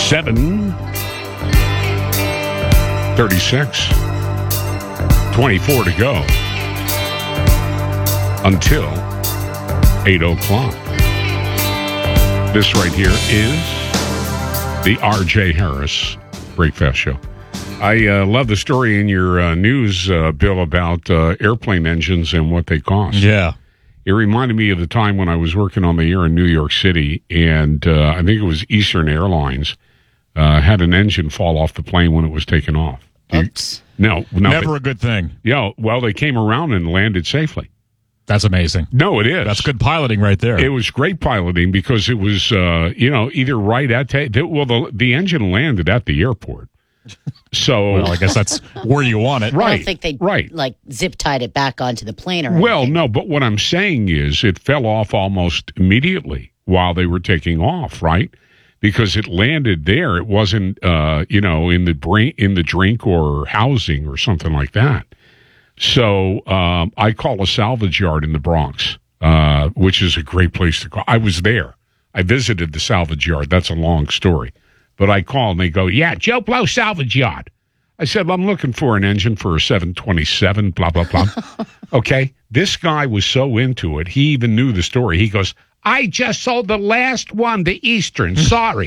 7:36. 24 to go until 8 o'clock. This right here is the R.J. Harris Breakfast Show. I love the story in your news, Bill, about airplane engines and what they cost. Yeah. It reminded me of the time when I was working on the air in New York City, and I think it was Eastern Airlines had an engine fall off the plane when it was taken off. Oops. No, Never a good thing. Yeah, well, they came around and landed safely. That's amazing. No, it is. That's good piloting right there. It was great piloting because it was, either right at the engine landed at the airport. So, well, I guess that's where you want it. Right. I don't think they like zip tied it back onto the plane or Well, anything. no, but what I'm saying is it fell off almost immediately while they were taking off, right? Because it landed there. It wasn't, in the drink or housing or something like that. So I call a salvage yard in the Bronx, which is a great place to call. I was there. I visited the salvage yard. That's a long story. But I call and they go, yeah, Joe Blow Salvage Yard. I said, well, I'm looking for an engine for a 727, blah, blah, blah. Okay. This guy was so into it. He even knew the story. He goes, I just sold the last one to Eastern. Sorry.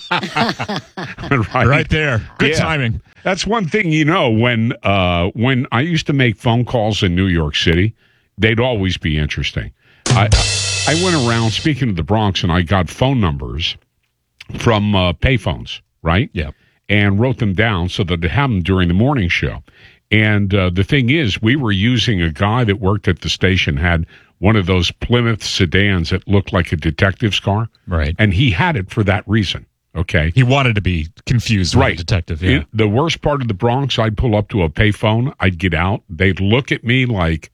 Right there. Good timing. That's one thing, when I used to make phone calls in New York City, they'd always be interesting. I went around speaking to the Bronx and I got phone numbers from payphones, right? Yeah. And wrote them down so that I'd have them during the morning show. And the thing is, we were using a guy that worked at the station, had one of those Plymouth sedans that looked like a detective's car. Right. And he had it for that reason, okay? He wanted to be confused with a detective, yeah. The worst part of the Bronx, I'd pull up to a payphone, I'd get out, they'd look at me like,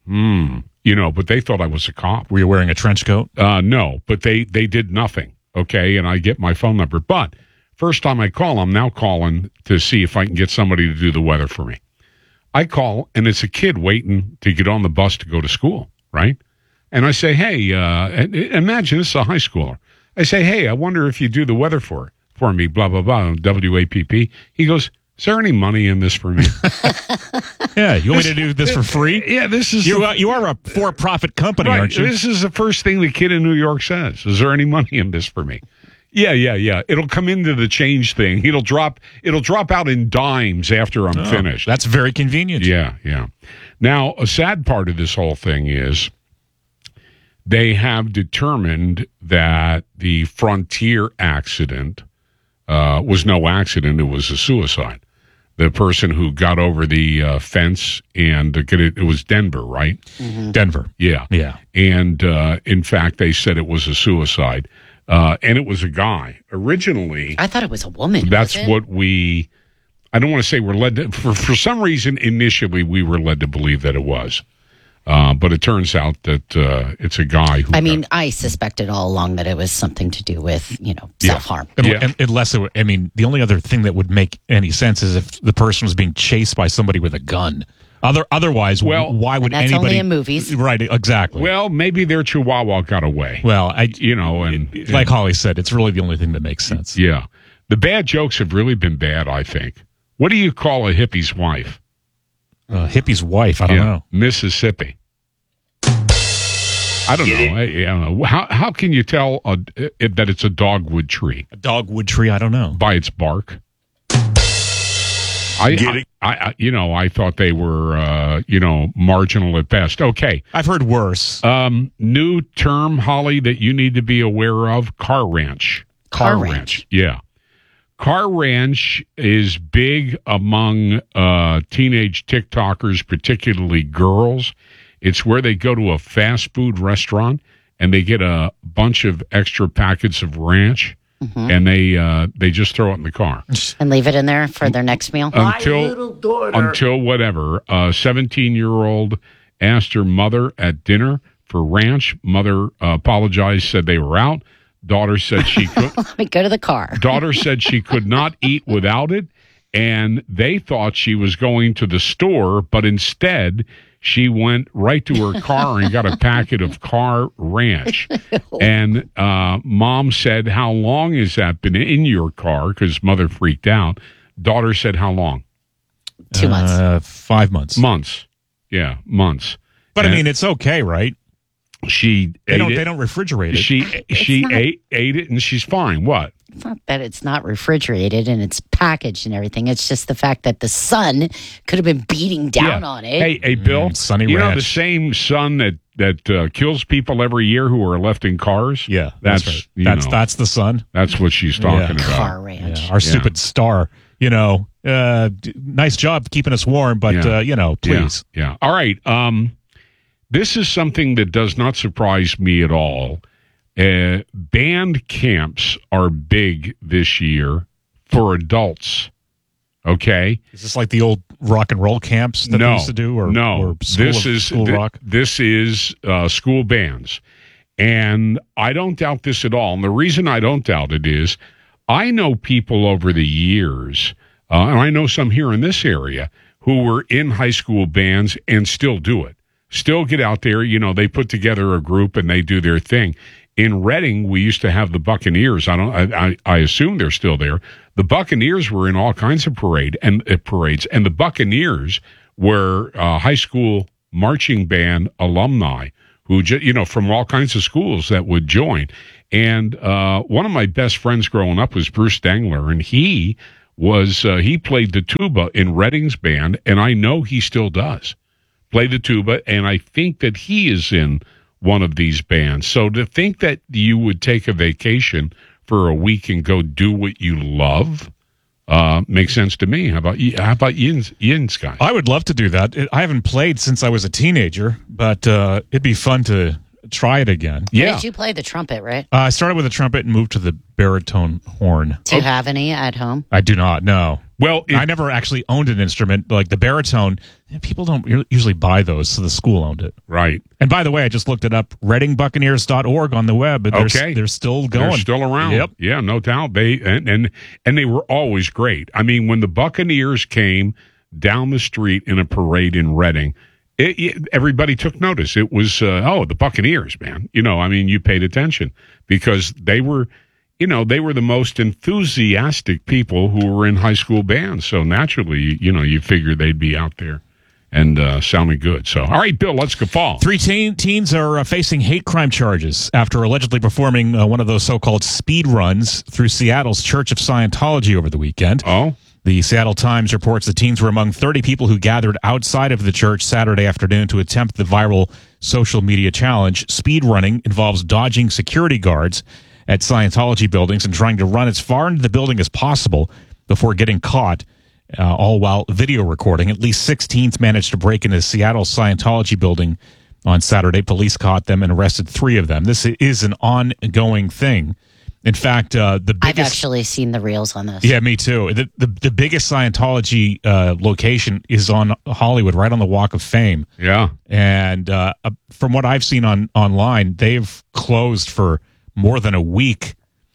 but they thought I was a cop. Were you wearing a trench coat? No, but they did nothing. Okay, and I get my phone number. But first time I call, I'm now calling to see if I can get somebody to do the weather for me. I call, and it's a kid waiting to get on the bus to go to school, right? And I say, hey, imagine this is a high schooler. I say, hey, I wonder if you do the weather for me, blah, blah, blah, WAPP. He goes, is there any money in this for me? Yeah, you want me to do this for free? Yeah, this is... You are a for-profit company, right, aren't you? This is the first thing the kid in New York says. Is there any money in this for me? Yeah. It'll come into the change thing. It'll drop out in dimes after I'm finished. That's very convenient. Yeah. Now, a sad part of this whole thing is they have determined that the Frontier accident was no accident. It was a suicide. The person who got over the fence and it was Denver, right? Mm-hmm. Denver. Yeah. And in fact, they said it was a suicide. And it was a guy. Originally, I thought it was a woman. That's what I don't want to say we're led to, for some reason, initially we were led to believe that it was. But it turns out that it's a guy who... I suspected all along that it was something to do with, self-harm. Unless the only other thing that would make any sense is if the person was being chased by somebody with a gun. Otherwise, why would that's anybody... only in movies. Right, exactly. Well, maybe their chihuahua got away. Well, like Holly said, it's really the only thing that makes sense. Yeah. The bad jokes have really been bad, I think. What do you call a hippie's wife? Hippie's wife, I don't know. Mississippi. I don't know. I don't know. How can you tell that it's a dogwood tree? A dogwood tree? I don't know. By its bark. I thought they were, marginal at best. Okay. I've heard worse. New term, Holly, that you need to be aware of, car ranch. Car ranch. Yeah. Car ranch is big among teenage TikTokers, particularly girls. It's where they go to a fast food restaurant and they get a bunch of extra packets of ranch. Mm-hmm. And they just throw it in the car and leave it in there for their next meal until whatever. A 17-year-old asked her mother at dinner for ranch. Mother apologized, said they were out. Daughter said she could. Let me go to the car. Daughter said she could not eat without it, and they thought she was going to the store, but instead she went right to her car and got a packet of Car Ranch. And Mom said, "How long has that been in your car?" Because mother freaked out. Daughter said, "How long?" 2 months. 5 months. Months. Yeah, months. But And I mean, it's okay, right? she They ate don't. it. They don't refrigerate it. She ate it, and she's fine. What? It's not that it's not refrigerated and it's packaged and everything. It's just the fact that the sun could have been beating down on it. Hey, Bill. Sunny you know Ranch. the same sun that kills people every year who are left in cars. Yeah, that's right. you That's know, that's the sun. that's what she's talking about. Car Ranch. Yeah, our stupid star. Nice job keeping us warm, but please. Yeah. All right. This is something that does not surprise me at all. Band camps are big this year for adults. Okay. Is this like the old rock and roll camps that they used to do? Or school rock? This is school bands. And I don't doubt this at all. And the reason I don't doubt it is I know people over the years, and I know some here in this area, who were in high school bands and still do it. Still get out there. They put together a group and they do their thing. In Reading, we used to have the Buccaneers. I assume they're still there. The Buccaneers were in all kinds of parades, and the Buccaneers were high school marching band alumni who, from all kinds of schools that would join. And one of my best friends growing up was Bruce Dengler, and he played the tuba in Reading's band, and I know he still does play the tuba, and I think that he is in one of these bands. So to think that you would take a vacation for a week and go do what you love makes sense to me. How about Ian's guy? I would love to do that. I haven't played since I was a teenager, but it'd be fun to try it again. Yeah. Did you play the trumpet, right? I started with a trumpet and moved to the baritone horn. Do you have any at home? I do not, no. Well, I never actually owned an instrument. Like the baritone, people don't usually buy those, so the school owned it. Right. And by the way, I just looked it up, readingbuccaneers.org on the web, and they're still going. They're still around. Yep. Yeah, no doubt. And they were always great. I mean, when the Buccaneers came down the street in a parade in Reading, everybody took notice. It was, the Buccaneers, man. You paid attention because they were the most enthusiastic people who were in high school bands. So naturally, you figure they'd be out there and sounding good. So, all right, Bill, let's go. 3 teens are facing hate crime charges after allegedly performing one of those so-called speed runs through Seattle's Church of Scientology over the weekend. Oh? The Seattle Times reports the teens were among 30 people who gathered outside of the church Saturday afternoon to attempt the viral social media challenge. Speed running involves dodging security guards at Scientology buildings and trying to run as far into the building as possible before getting caught, all while video recording. At least 6 teens managed to break into the Seattle Scientology building on Saturday. Police caught them and arrested 3 of them. This is an ongoing thing. In fact, the biggest... I've actually seen the reels on this. Yeah, me too. The biggest Scientology location is on Hollywood, right on the Walk of Fame. Yeah. And from what I've seen online, they've closed for more than a week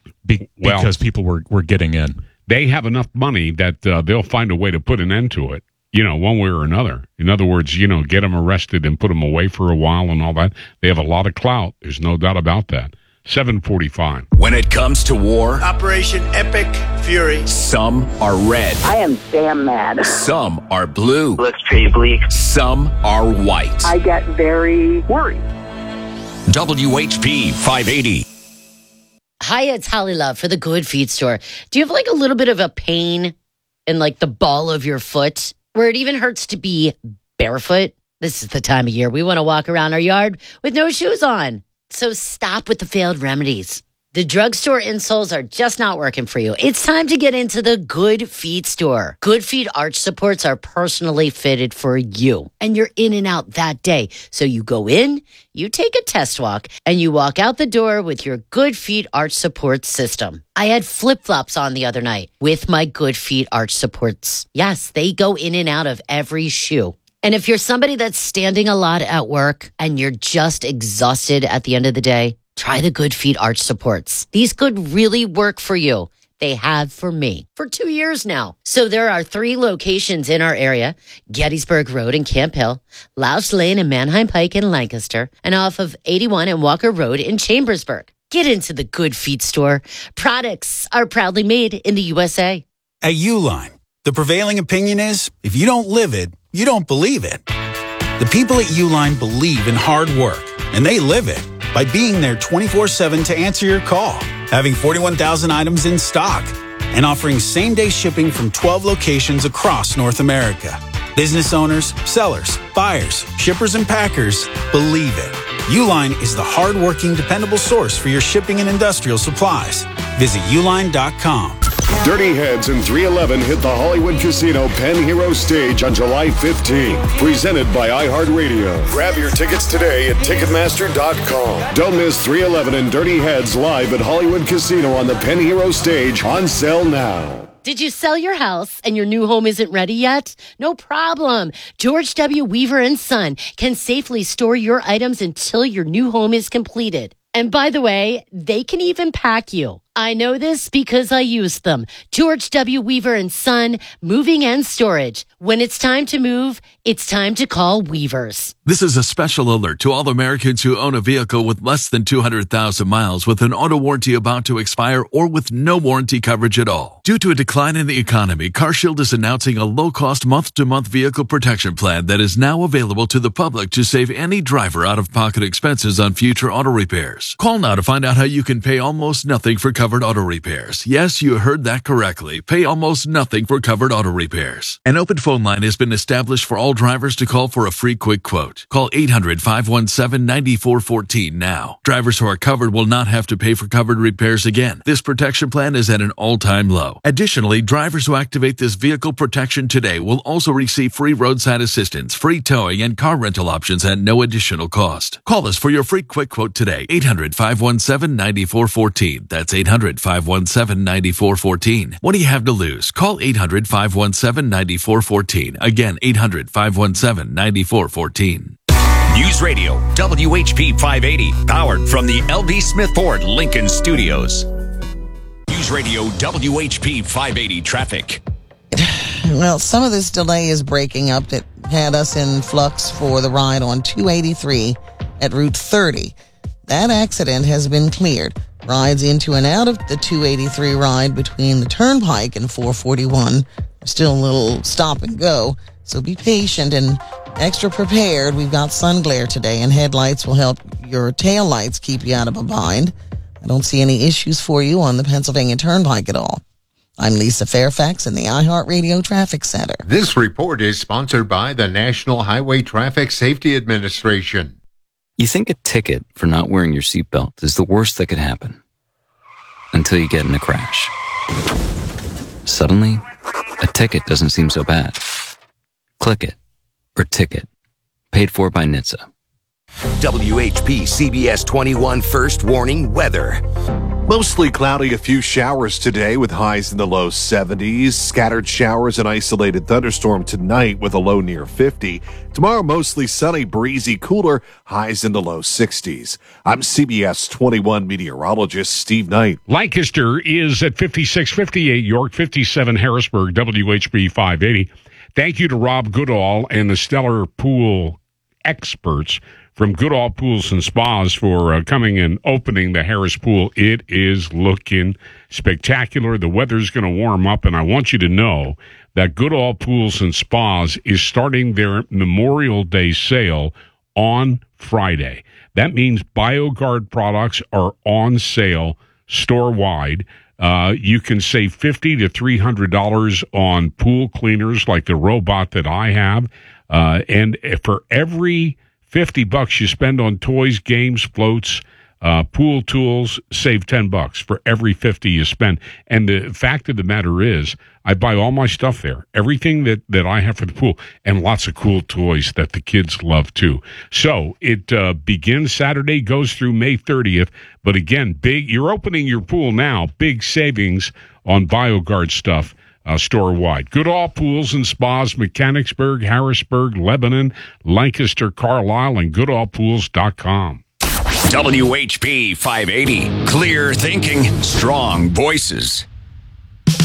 because people were getting in. They have enough money that they'll find a way to put an end to it, one way or another. In other words, get them arrested and put them away for a while and all that. They have a lot of clout. There's no doubt about that. 7:45. When it comes to war, Operation Epic Fury. Some are red. I am damn mad. Some are blue. Looks pretty bleak. Some are white. I get very worried. WHP 580. Hi, it's Holly Love for the Good Feet store. Do you have like a little bit of a pain in like the ball of your foot where it even hurts to be barefoot? This is the time of year we want to walk around our yard with no shoes on. So stop with the failed remedies. The drugstore insoles are just not working for you. It's time to get into the Good Feet store. Good Feet arch supports are personally fitted for you, and you're in and out that day. So you go in, you take a test walk, and you walk out the door with your Good Feet arch support system. I had flip-flops on the other night with my Good Feet arch supports. Yes, they go in and out of every shoe. And if you're somebody that's standing a lot at work and you're just exhausted at the end of the day, try the Good Feet arch supports. These could really work for you. They have for me for 2 years now. So there are 3 locations in our area: Gettysburg Road in Camp Hill, Louse Lane and Manheim Pike in Lancaster, and off of 81 and Walker Road in Chambersburg. Get into the Good Feet store. Products are proudly made in the USA. At Uline, the prevailing opinion is, if you don't live it, you don't believe it. The people at Uline believe in hard work, and they live it by being there 24/7 to answer your call, having 41,000 items in stock, and offering same-day shipping from 12 locations across North America. Business owners, sellers, buyers, shippers, and packers believe it. Uline is the hard-working, dependable source for your shipping and industrial supplies. Visit uline.com. Dirty Heads and 311 hit the Hollywood Casino Penn Hero stage on July 15th. Presented by iHeartRadio. Grab your tickets today at Ticketmaster.com. Don't miss 311 and Dirty Heads live at Hollywood Casino on the Penn Hero stage, on sale now. Did you sell your house and your new home isn't ready yet? No problem. George W. Weaver and Son can safely store your items until your new home is completed. And by the way, they can even pack you. I know this because I used them. George W. Weaver and Son, moving and storage. When it's time to move, it's time to call Weavers. This is a special alert to all Americans who own a vehicle with less than 200,000 miles with an auto warranty about to expire or with no warranty coverage at all. Due to a decline in the economy, CarShield is announcing a low-cost month-to-month vehicle protection plan that is now available to the public to save any driver out-of-pocket expenses on future auto repairs. Call now to find out how you can pay almost nothing for covered auto repairs. Yes, you heard that correctly. Pay almost nothing for covered auto repairs. An open phone line has been established for all drivers to call for a free quick quote. Call 800-517-9414 now. Drivers who are covered will not have to pay for covered repairs again. This protection plan is at an all-time low. Additionally, drivers who activate this vehicle protection today will also receive free roadside assistance, free towing, and car rental options at no additional cost. Call us for your free quick quote today. 800-517-9414. That's 800-517-9414. What do you have to lose? Call 800-517-9414. Again, 800-517-9414. News Radio WHP 580, powered from the L.B. Smith Ford Lincoln Studios. News Radio WHP 580 traffic. Well, some of this delay is breaking up that had us in flux for the ride on 283 at Route 30. That accident has been cleared. Rides into and out of the 283 ride between the Turnpike and 441 are still a little stop and go, so be patient and extra prepared. We've got sun glare today, and headlights will help your taillights keep you out of a bind. I don't see any issues for you on the Pennsylvania Turnpike at all. I'm Lisa Fairfax in the iHeartRadio Traffic Center. This report is sponsored by the National Highway Traffic Safety Administration. You think a ticket for not wearing your seatbelt is the worst that could happen. Until you get in a crash. Suddenly, a ticket doesn't seem so bad. Click it, or ticket. Paid for by NHTSA. WHP CBS 21 First Warning Weather. Mostly cloudy, a few showers today with highs in the low 70s. Scattered showers and isolated thunderstorm tonight with a low near 50. Tomorrow, mostly sunny, breezy, cooler, highs in the low 60s. I'm CBS 21 meteorologist Steve Knight. Lancaster is at 56, 58 York, 57 Harrisburg, WHP 580. Thank you to Rob Goodall and the Stellar Pool experts from Goodall Pools and Spas for coming and opening the Harris Pool. It is looking spectacular. The weather's going to warm up, and I want you to know that Goodall Pools and Spas is starting their Memorial Day sale on Friday. That means BioGuard products are on sale store-wide. You can save $50 to $300 on pool cleaners like the robot that I have. And for every $50 you spend on toys, games, floats, pool tools, save $10 for every $50 you spend. And the fact of the matter is, I buy all my stuff there, everything that I have for the pool, and lots of cool toys that the kids love too. So it begins Saturday, goes through May 30th. But again, you're opening your pool now, big savings on BioGuard stuff. Store-wide. Goodall Pools and Spas, Mechanicsburg, Harrisburg, Lebanon, Lancaster, Carlisle, and GoodallPools.com. WHP 580. Clear thinking, strong voices.